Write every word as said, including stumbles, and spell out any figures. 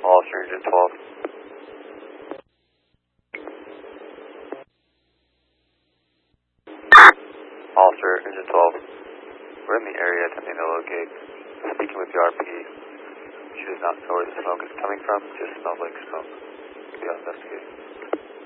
Officer Engine twelve. Officer Engine twelve. We're in the area attempting to locate. Speaking with the R P. She does not know where the smoke is coming from, just smells like smoke. We'll be out investigating.